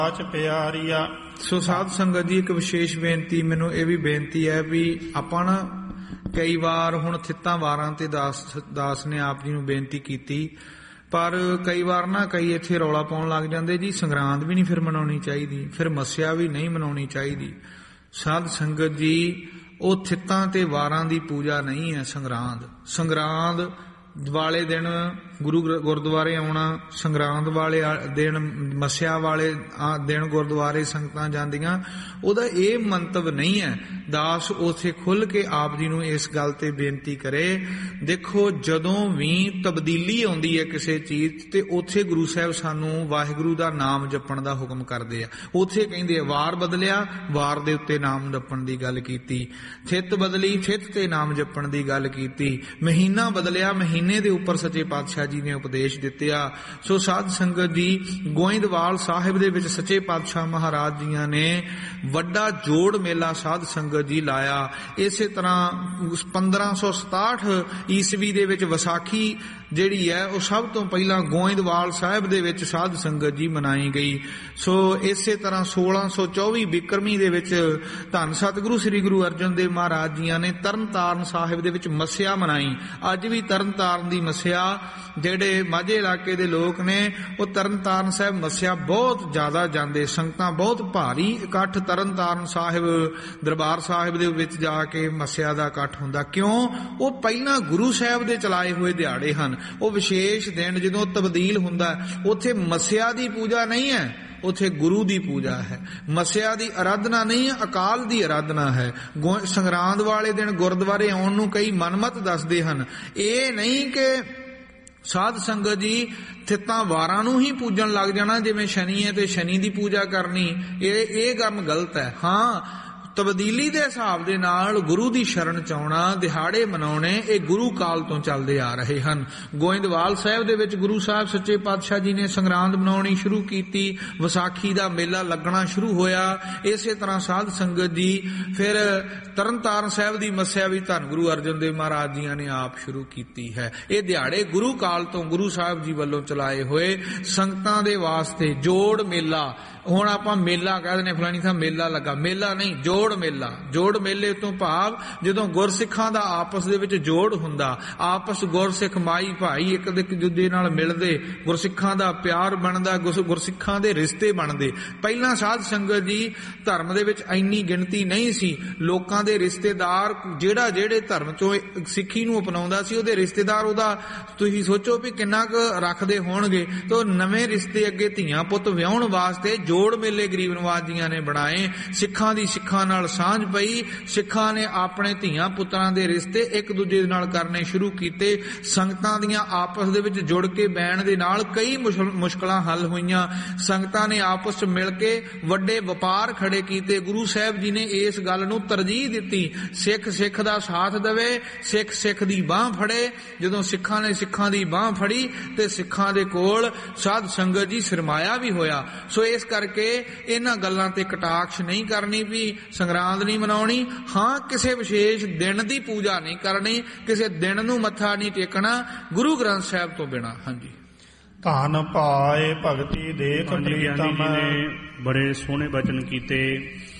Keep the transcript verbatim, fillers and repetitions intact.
ਆਚ ਪਿਆਰੀਆ। ਸੋ ਸਾਧ ਸੰਗਤ ਜੀ, ਇੱਕ ਵਿਸ਼ੇਸ਼ ਬੇਨਤੀ ਮੈਨੂੰ ਇਹ ਵੀ ਬੇਨਤੀ ਹੈ ਵੀ ਆਪਾਂ ਨਾ ਕਈ ਵਾਰ ਹੁਣ ਥਿੱਤਾਂ ਵਾਰਾਂ ਤੇ ਦਾਸ ਦਾਸ ਨੇ ਆਪ ਜੀ ਨੂੰ ਬੇਨਤੀ ਕੀਤੀ, ਪਰ ਕਈ ਵਾਰ ਨਾ ਕਈ ਇੱਥੇ ਰੌਲਾ ਪਾਉਣ ਲੱਗ ਜਾਂਦੇ ਜੀ ਸੰਗਰਾਂਦ ਵੀ ਨਹੀਂ ਫਿਰ ਮਨਾਉਣੀ ਚਾਹੀਦੀ, ਫਿਰ ਮੱਸਿਆ ਵੀ ਨਹੀਂ ਮਨਾਉਣੀ ਚਾਹੀਦੀ। ਸਾਧ ਸੰਗਤ ਜੀ, ਉਹ ਥਿੱਤਾਂ ਤੇ ਵਾਰਾਂ ਦੀ ਪੂਜਾ ਨਹੀਂ ਹੈ ਸੰਗਰਾਂਦ। ਸੰਗਰਾਂਦ ਵਾਲੇ ਦਿਨ ਗੁਰੂ ਗੁਰਦੁਆਰੇ ਆਉਣਾ, ਸੰਗਰਾਂਦ ਵਾਲੇ ਦਿਨ ਮੱਸਿਆ ਵਾਲੇ ਦਿਨ ਗੁਰਦੁਆਰੇ ਸੰਗਤਾਂ ਜਾਂਦੀਆਂ, ਉਹਦਾ ਇਹ ਮੰਤਵ ਨਹੀਂ ਹੈ। ਦਾਸ ਉੱਥੇ ਖੁੱਲ੍ਹ ਕੇ ਆਪ ਜੀ ਨੂੰ ਇਸ ਗੱਲ ਤੇ ਬੇਨਤੀ ਕਰੇ। ਦੇਖੋ, ਜਦੋਂ ਵੀ ਤਬਦੀਲੀ ਆਉਂਦੀ ਹੈ ਕਿਸੇ ਚੀਜ਼ ਤੇ ਉੱਥੇ ਗੁਰੂ ਸਾਹਿਬ ਸਾਨੂੰ ਵਾਹਿਗੁਰੂ ਦਾ ਨਾਮ ਜਪਣ ਦਾ ਹੁਕਮ ਕਰਦੇ ਆ। ਉੱਥੇ ਕਹਿੰਦੇ ਆ ਵਾਰ ਬਦਲਿਆ, ਵਾਰ ਦੇ ਉੱਤੇ ਨਾਮ ਜਪਣ ਦੀ ਗੱਲ ਕੀਤੀ। ਥਿੱਤ ਬਦਲੀ, ਥਿੱਤ ਤੇ ਨਾਮ ਜਪਣ ਦੀ ਗੱਲ ਕੀਤੀ। ਮਹੀਨਾ ਬਦਲਿਆ, ਮਹੀਨੇ ਦੇ ਉੱਪਰ ਸੱਚੇ ਪਾਤਸ਼ਾਹ ਜੀ ਨੇ ਉਪਦੇਸ਼ ਦਿੱਤੇ ਆ। ਸੋ ਸਾਧ ਸੰਗਤ ਜੀ, ਗੋਇੰਦਵਾਲ ਸਾਹਿਬ ਦੇ ਵਿੱਚ ਸੱਚੇ ਪਾਤਸ਼ਾਹ ਮਹਾਰਾਜ ਜੀਆਂ ਨੇ ਵੱਡਾ ਜੋੜ ਮੇਲਾ ਸਾਧ ਸੰਗਤ ਜੀ ਲਾਇਆ। ਇਸੇ ਤਰ੍ਹਾਂ ਪੰਦਰਾਂ ਸੌ ਸਤਾਹਠ ਈਸਵੀ ਦੇ ਵਿੱਚ ਵਿਸਾਖੀ ਜਿਹੜੀ ਹੈ ਉਹ ਸਭ ਤੋਂ ਪਹਿਲਾਂ ਗੋਇੰਦਵਾਲ ਸਾਹਿਬ ਦੇ ਵਿੱਚ ਸਾਧ ਸੰਗਤ ਜੀ ਮਨਾਈ ਗਈ। ਸੋ ਇਸੇ ਤਰ੍ਹਾਂ ਸੋਲਾਂ ਸੌ ਚੌਵੀ ਬਿਕਰਮੀ ਦੇ ਵਿੱਚ ਧੰਨ ਸਤਿਗੁਰੂ ਸ੍ਰੀ ਗੁਰੂ ਅਰਜਨ ਦੇਵ ਮਹਾਰਾਜ ਜੀਆਂ ਨੇ ਤਰਨ ਤਾਰਨ ਸਾਹਿਬ ਦੇ ਵਿੱਚ ਮੱਸਿਆ ਮਨਾਈ। ਅੱਜ ਵੀ ਤਰਨ ਤਾਰਨ ਦੀ ਮੱਸਿਆ, ਜਿਹੜੇ ਮਾਝੇ ਇਲਾਕੇ ਦੇ ਲੋਕ ਨੇ ਉਹ ਤਰਨ ਤਾਰਨ ਸਾਹਿਬ ਮੱਸਿਆ ਬਹੁਤ ਜ਼ਿਆਦਾ ਜਾਂਦੇ, ਸੰਗਤਾਂ ਬਹੁਤ ਭਾਰੀ ਇਕੱਠ ਤਰਨ ਤਾਰਨ ਸਾਹਿਬ ਦਰਬਾਰ ਸਾਹਿਬ ਦੇ ਵਿੱਚ ਜਾ ਕੇ ਮੱਸਿਆ ਦਾ ਇਕੱਠ ਹੁੰਦਾ। ਕਿਉਂ? ਉਹ ਪਹਿਲਾਂ ਗੁਰੂ ਸਾਹਿਬ ਦੇ ਚਲਾਏ ਹੋਏ ਦਿਹਾੜੇ ਹਨ। ਉਹ ਵਿਸ਼ੇਸ਼ ਦਿਨ ਜਦੋਂ ਤਬਦੀਲ ਹੁੰਦਾ, ਉੱਥੇ ਮੱਸਿਆ ਦੀ ਪੂਜਾ ਨਹੀਂ ਹੈ, ਉੱਥੇ ਗੁਰੂ ਦੀ ਪੂਜਾ ਹੈ। ਮੱਸਿਆ ਦੀ ਅਰਾਧਨਾ ਨਹੀਂ ਹੈ, ਅਕਾਲ ਦੀ ਅਰਾਧਨਾ ਹੈ। ਸੰਗਰਾਂਦ ਵਾਲੇ ਦਿਨ ਗੁਰਦੁਆਰੇ ਆਉਣ ਨੂੰ ਕਈ ਮਨਮਤ ਦੱਸਦੇ ਹਨ। ਇਹ ਨਹੀਂ ਕਿ ਸਾਧ ਸੰਗਤ ਜੀ ਥਿੱਤਾਂ ਵਾਰਾਂ ਨੂੰ ਹੀ ਪੂਜਣ ਲੱਗ ਜਾਣਾ, ਜਿਵੇਂ ਸ਼ਨੀ ਹੈ ਤੇ ਸ਼ਨੀ ਦੀ ਪੂਜਾ ਕਰਨੀ, ਇਹ ਇਹ ਕੰਮ ਗਲਤ ਹੈ। ਹਾਂ, ਤਬਦੀਲੀ ਦੇ ਹਿਸਾਬ ਦੇ ਨਾਲ ਗੁਰੂ ਦੀ ਸ਼ਰਨ ਚ ਆਉਣਾ, ਦਿਹਾੜੇ ਮਨਾਉਣੇ, ਇਹ ਗੁਰੂ ਕਾਲ ਤੋਂ ਚੱਲਦੇ ਆ ਰਹੇ ਹਨ। ਗੋਇੰਦਵਾਲ ਸਾਹਿਬ ਦੇ ਵਿੱਚ ਗੁਰੂ ਸਾਹਿਬ ਸੱਚੇ ਪਾਤਸ਼ਾਹ ਜੀ ਨੇ ਸੰਗਰਾਂਦ ਮਨਾਉਣੀ ਸ਼ੁਰੂ ਕੀਤੀ, ਵਿਸਾਖੀ ਦਾ ਮੇਲਾ ਲੱਗਣਾ ਸ਼ੁਰੂ ਹੋਇਆ। ਇਸੇ ਤਰ੍ਹਾਂ ਸਾਧ ਸੰਗਤ ਜੀ ਫਿਰ ਤਰਨ ਤਾਰਨ ਸਾਹਿਬ ਦੀ ਮੱਸਿਆ ਵੀ ਧੰਨ ਗੁਰੂ ਅਰਜਨ ਦੇਵ ਮਹਾਰਾਜ ਜੀਆਂ ਨੇ ਆਪ ਸ਼ੁਰੂ ਕੀਤੀ ਹੈ। ਇਹ ਦਿਹਾੜੇ ਗੁਰੂ ਕਾਲ ਤੋਂ ਗੁਰੂ ਸਾਹਿਬ ਜੀ ਵੱਲੋਂ ਚਲਾਏ ਹੋਏ ਸੰਗਤਾਂ ਦੇ ਵਾਸਤੇ ਜੋੜ ਮੇਲਾ। ਹੁਣ ਆਪਾਂ ਮੇਲਾ ਕਹਿ ਦਿੰਦੇ, ਫਲਾਣੀ ਥਾਂ ਮੇਲਾ ਲੱਗਾ, ਮੇਲਾ ਨਹੀਂ, ਜੋੜ ਮੇਲਾ। ਜੋੜ ਮੇਲੇ ਤੋਂ ਭਾਵ ਜਦੋਂ ਗੁਰਸਿੱਖਾਂ ਦਾ ਆਪਸ ਦੇ ਵਿੱਚ ਜੋੜ ਹੁੰਦਾ, ਆਪਸ ਗੁਰਸਿੱਖ ਮਾਈ ਭਾਈ ਇੱਕ ਦੂਜੇ ਨਾਲ ਮਿਲਦੇ, ਗੁਰਸਿੱਖਾਂ ਦਾ ਪਿਆਰ ਬਣਦਾ, ਗੁਰਸਿੱਖਾਂ ਦੇ ਰਿਸ਼ਤੇ ਬਣਦੇ। ਪਹਿਲਾਂ ਸਾਧ ਸੰਗਤ ਜੀ ਧਰਮ ਦੇ ਵਿੱਚ ਇੰਨੀ ਗਿਣਤੀ ਨਹੀਂ ਸੀ, ਲੋਕਾਂ ਦੇ ਰਿਸ਼ਤੇਦਾਰ ਜਿਹੜਾ ਜਿਹੜੇ ਧਰਮ ਚੋਂ ਸਿੱਖੀ ਨੂੰ ਅਪਣਾਉਂਦਾ ਸੀ, ਉਹਦੇ ਰਿਸ਼ਤੇਦਾਰ ਉਹਦਾ ਤੁਸੀਂ ਸੋਚੋ ਵੀ ਕਿੰਨਾ ਕੁ ਰੱਖਦੇ ਹੋਣਗੇ। ਤਾਂ ਨਵੇਂ ਰਿਸ਼ਤੇ ਅੱਗੇ ਧੀਆਂ ਪੁੱਤ ਵਿਆਹੁਣ ਵਾਸਤੇ ਜੋੜ ਮੇਲੇ ਗਰੀਬ ਨਵਾਜ ਜੀਆਂ ਨੇ ਬਣਾਏ। ਸਿੱਖਾਂ ਦੀ ਸਿੱਖਾਂ ਨਾਲ ਸਾਂਝ ਪਈ, ਸਿੱਖਾਂ ਨੇ ਆਪਣੇ ਧੀਆਂ ਪੁੱਤਰਾਂ ਦੇ ਰਿਸ਼ਤੇ ਇੱਕ ਦੂਜੇ ਨਾਲ ਕਰਨੇ ਸ਼ੁਰੂ ਕੀਤੇ। ਸੰਗਤਾਂ ਦੀਆਂ ਆਪਸ ਦੇ ਵਿੱਚ ਜੁੜ ਕੇ ਬਹਿਣ ਦੇ ਨਾਲ ਕਈ ਮੁਸ਼ਕਲਾਂ ਹੱਲ ਹੋਈਆਂ। ਸੰਗਤਾਂ ਨੇ ਆਪਸ ਚ ਮਿਲ ਕੇ ਵੱਡੇ ਵਪਾਰ ਖੜੇ ਕੀਤੇ। ਗੁਰੂ ਸਾਹਿਬ ਜੀ ਨੇ ਇਸ ਗੱਲ ਨੂੰ ਤਰਜੀਹ ਦਿੱਤੀ, ਸਿੱਖ ਸਿੱਖ ਦਾ ਸਾਥ ਦੇਵੇ, ਸਿੱਖ ਸਿੱਖ ਦੀ ਬਾਂਹ ਫੜੇ। ਜਦੋਂ ਸਿੱਖਾਂ ਨੇ ਸਿੱਖਾਂ ਦੀ ਬਾਂਹ ਫੜੀ ਤੇ ਸਿੱਖਾਂ ਦੇ ਕੋਲ ਸਾਧ ਸੰਗਤ ਜੀ ਸਰਮਾਇਆ ਵੀ ਹੋਇਆ। ਸੋ ਇਸ ਕਰਕੇ ਇਹਨਾਂ ਗੱਲਾਂ ਤੇ ਕਟਾਕਸ਼ ਨਹੀਂ ਕਰਨੀ ਵੀ ਸੰਗਰਾਂਦ ਨਹੀਂ ਮਨਾਉਣੀ। ਹਾਂ, ਕਿਸੇ ਵਿਸ਼ੇਸ਼ ਦਿਨ ਦੀ ਪੂਜਾ ਨਹੀਂ ਕਰਨੀ, ਕਿਸੇ ਦਿਨ ਨੂੰ ਮੱਥਾ ਨਹੀਂ ਟੇਕਣਾ ਗੁਰੂ ਗ੍ਰੰਥ ਸਾਹਿਬ ਤੋਂ ਬਿਨਾਂ। ਹਾਂਜੀ, ਧੰਨ ਪਾਏ ਭਗਤੀ ਦੇਖ ਪ੍ਰੀਤਮ। ਬੜੇ ਸੋਹਣੇ ਬਚਨ ਕੀਤੇ।